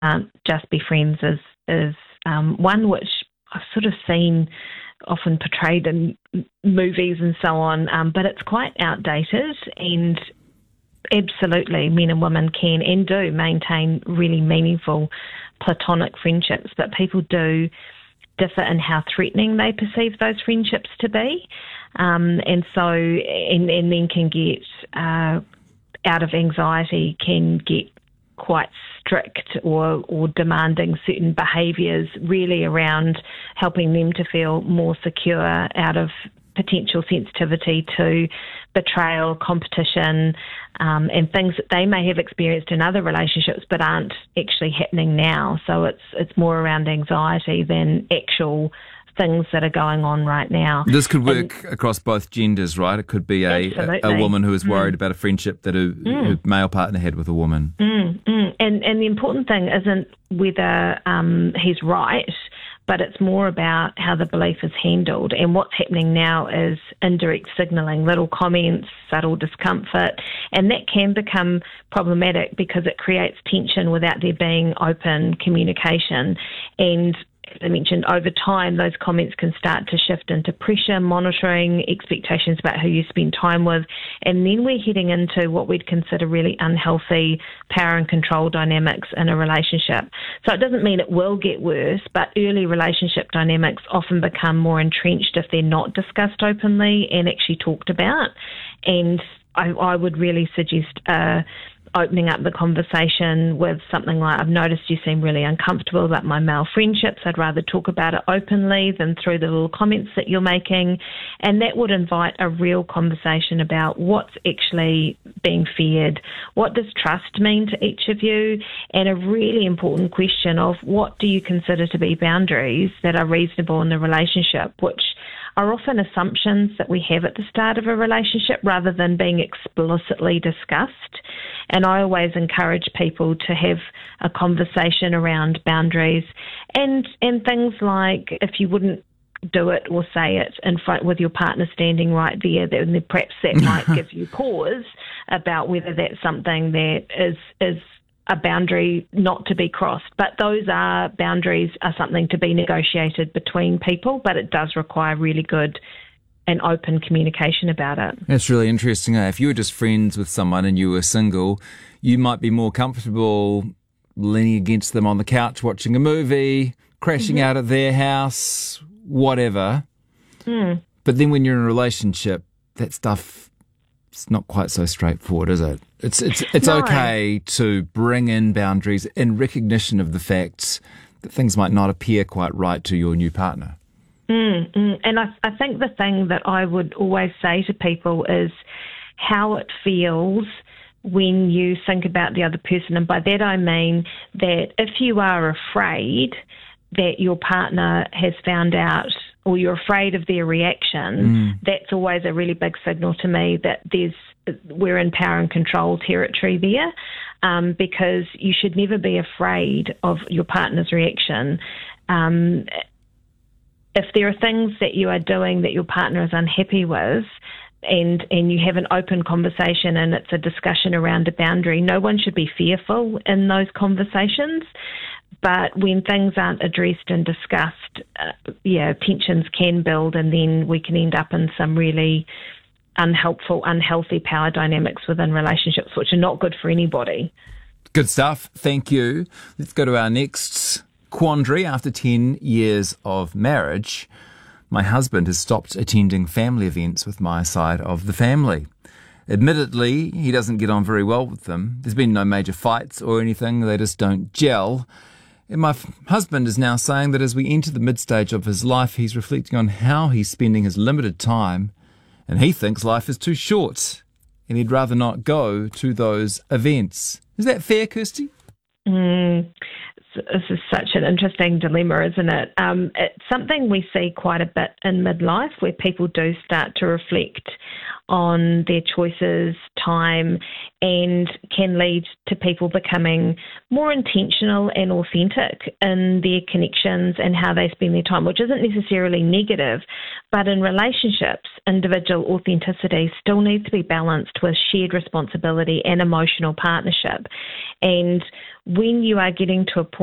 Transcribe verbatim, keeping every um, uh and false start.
can't just be friends is, is um, one which I've sort of seen often portrayed in movies and so on, um, but it's quite outdated, and absolutely men and women can and do maintain really meaningful platonic friendships, but people do differ in how threatening they perceive those friendships to be, um, and so and, and then can get uh, out of anxiety, can get quite strict or, or demanding certain behaviours really around helping them to feel more secure out of potential sensitivity to betrayal, competition, um, and things that they may have experienced in other relationships but aren't actually happening now. So it's it's more around anxiety than actual things that are going on right now. This could work and, across both genders, right? It could be a, a, a woman who is worried mm. about a friendship that a, mm. her male partner had with a woman. Mm, mm. And, and the important thing isn't whether um, he's right, but it's more about how the belief is handled. And what's happening now is indirect signalling, little comments, subtle discomfort, and that can become problematic because it creates tension without there being open communication. And as I mentioned, over time, those comments can start to shift into pressure, monitoring, expectations about who you spend time with, and then we're heading into what we'd consider really unhealthy power and control dynamics in a relationship. So it doesn't mean it will get worse, but early relationship dynamics often become more entrenched if they're not discussed openly and actually talked about. And I, I would really suggest uh, opening up the conversation with something like, I've noticed you seem really uncomfortable about my male friendships. I'd rather talk about it openly than through the little comments that you're making. And that would invite a real conversation about what's actually being feared. What does trust mean to each of you? And a really important question of what do you consider to be boundaries that are reasonable in the relationship, which are often assumptions that we have at the start of a relationship rather than being explicitly discussed. And I always encourage people to have a conversation around boundaries and, and things like if you wouldn't do it or say it in front with your partner standing right there, then perhaps that might give you pause about whether that's something that is is a boundary not to be crossed. But those are boundaries are something to be negotiated between people, but it does require really good and open communication about it. That's really interesting. If you were just friends with someone and you were single, you might be more comfortable leaning against them on the couch, watching a movie, crashing mm-hmm. out at their house, whatever. Mm. But then when you're in a relationship, that stuff it's not quite so straightforward, is it? It's it's it's no. okay to bring in boundaries in recognition of the fact that things might not appear quite right to your new partner. Mm, mm. And I, I think the thing that I would always say to people is how it feels when you think about the other person. And by that I mean that if you are afraid that your partner has found out or you're afraid of their reaction, mm. that's always a really big signal to me that there's we're in power and control territory there, um, because you should never be afraid of your partner's reaction. Um, if there are things that you are doing that your partner is unhappy with, and and you have an open conversation and it's a discussion around a boundary, no one should be fearful in those conversations. But when things aren't addressed and discussed, uh, yeah, tensions can build, and then we can end up in some really unhelpful, unhealthy power dynamics within relationships, which are not good for anybody. Good stuff. Thank you. Let's go to our next quandary. After ten years of marriage, my husband has stopped attending family events with my side of the family. Admittedly, he doesn't get on very well with them. There's been no major fights or anything. They just don't gel. And my f- husband is now saying that as we enter the mid-stage of his life, he's reflecting on how he's spending his limited time, and he thinks life is too short, and he'd rather not go to those events. Is that fair, Kirsty? Mm, this is such an interesting dilemma, isn't it? Um, it's something we see quite a bit in midlife where people do start to reflect on their choices, time, and can lead to people becoming more intentional and authentic in their connections and how they spend their time, which isn't necessarily negative, but in relationships, individual authenticity still needs to be balanced with shared responsibility and emotional partnership. And when you are getting to a point